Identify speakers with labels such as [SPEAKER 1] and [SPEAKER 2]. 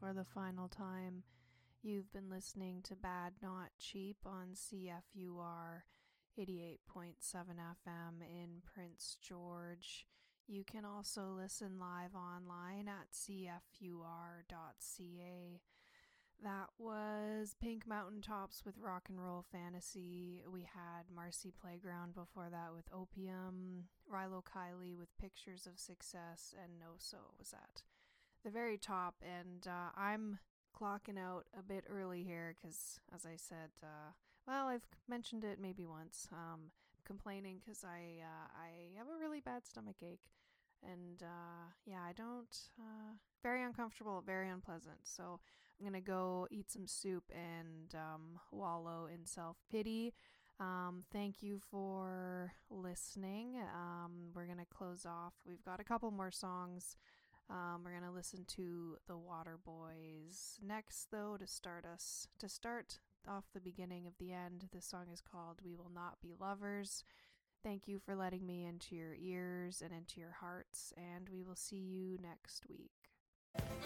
[SPEAKER 1] for the final time. You've been listening to Bad Not Cheap on CFUR 88.7 FM in Prince George. You can also listen live online at cfur.ca. That was Pink Mountaintops with Rock and Roll Fantasy. We had Marcy Playground before that with Opium. Rilo Kiley with Pictures of Success. And Noso was at the very top. And I'm clocking out a bit early here because, as I said, I've mentioned it maybe once. Complaining because I have a really bad stomach ache. And I don't... very uncomfortable, very unpleasant. So I'm going to go eat some soup and wallow in self-pity. Thank you for listening. We're going to close off. We've got a couple more songs. We're going to listen to the Waterboys next, though, to start off the beginning of the end. This song is called We Will Not Be Lovers. Thank you for letting me into your ears and into your hearts, and we will see you next week.